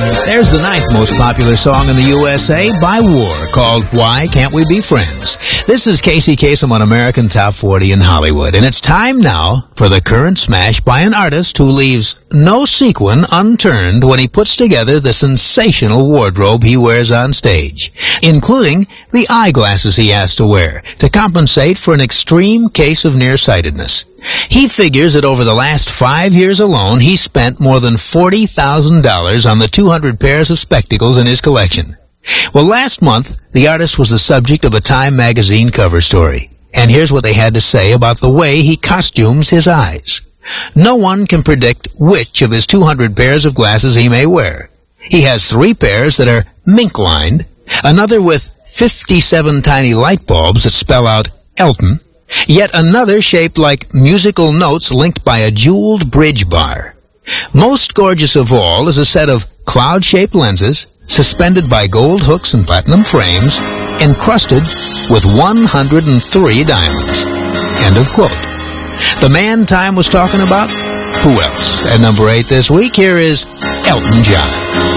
There's the 9th most popular song in the USA by War, called Why Can't We Be Friends? This is Casey Kasem on American Top 40 in Hollywood, and it's time now for the current smash by an artist who leaves no sequin unturned when he puts together the sensational wardrobe he wears on stage, including the eyeglasses he has to wear to compensate for an extreme case of nearsightedness. He figures that over the last 5 years alone, he spent more than $40,000 on the 200 pairs of spectacles in his collection. Well, last month, the artist was the subject of a Time magazine cover story. And here's what they had to say about the way he costumes his eyes. No one can predict which of his 200 pairs of glasses he may wear. He has 3 pairs that are mink-lined, another with 57 tiny light bulbs that spell out Elton, yet another shaped like musical notes linked by a jeweled bridge bar. Most gorgeous of all is a set of cloud-shaped lenses suspended by gold hooks and platinum frames, encrusted with 103 diamonds. End of quote. The man Time was talking about? Who else? At number 8 this week, here is Elton John.